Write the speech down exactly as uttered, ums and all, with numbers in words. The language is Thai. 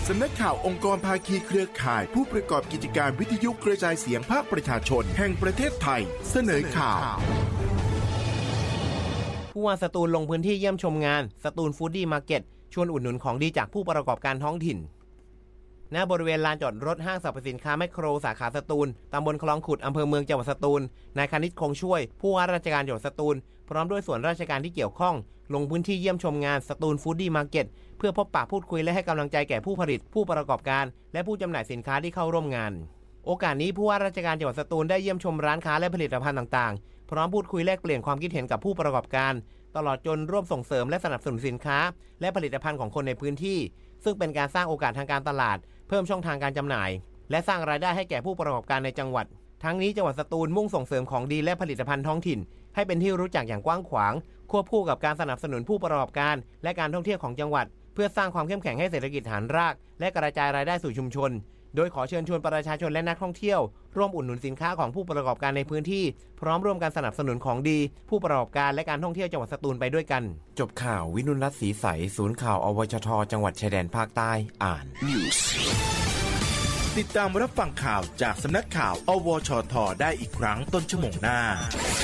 สำนักข่าวองค์กรภาคีเครือข่ายผู้ประกอบกิจการวิทยุกระจายเสียงภาคประชาชนแห่งประเทศไทยเสนอข่าวผู้ว่าสตูลลงพื้นที่เยี่ยมชมงานสตูลฟู้ดดี้มาร์เก็ตชวนอุดหนุนของดีจากผู้ประกอบการท้องถิ่นณบริเวณลานจอดรถห้างสรรพสินค้าแมคโครสาขาสตูลตำบลคลองขุดอำเภอเมืองจังหวัดสตูลนายคณิตคงช่วยผู้ว่าราชการจังหวัดสตูลพร้อมด้วยส่วนราชการที่เกี่ยวข้องลงพื้นที่เยี่ยมชมงานสตูลฟู้ดดี้มาร์เก็ตเพื่อพบปะพูดคุยและให้กำลังใจแก่ผู้ผลิตผู้ประกอบการและผู้จำหน่ายสินค้าที่เข้าร่วมงานโอกาสนี้ผู้ว่าราชการจังหวัดสตูลได้เยี่ยมชมร้านค้าและผลิตภัณฑ์ต่างๆพร้อมพูดคุยแลกเปลี่ยนความคิดเห็นกับผู้ประกอบการตลอดจนร่วมส่งเสริมและสนับสนุนสินค้าและผลิตภัณฑ์ของคนในพื้นที่ซึ่งเป็นการสร้างโอกาสทางการตลาดเพิ่มช่องทางการจำหน่ายและสร้างรายได้ให้แก่ผู้ประกอบการในจังหวัดทั้งนี้จังหวัดสตูลมุ่งส่งเสริมของดีและผลิตภัณฑ์ท้องถิ่นให้เป็นที่รู้จักอย่างกว้างขวางควบคู่กับการสนับสนุนผู้ประกอบการและการท่องเที่ยวของจังหวัดเพื่อสร้างความเข้มแข็งให้เศรษฐกิจฐานรากและกระจายรายได้สู่ชุมชนโดยขอเชิญชวนประชาชนและนักท่องเที่ยวร่วมอุดหนุนสินค้าของผู้ประกอบการในพื้นที่พร้อมร่วมกันสนับสนุนของดีผู้ประกอบการและการท่องเที่ยวจังหวัดสตูลไปด้วยกันจบข่าววินุรัตน์ศรีใสศูนย์ข่าวอวชทจังหวัดชายแดนภาคใต้อ่าน News ติดตามรับฟังข่าวจากสำนักข่าวอวชทได้อีกครั้งต้นชั่วโมงหน้า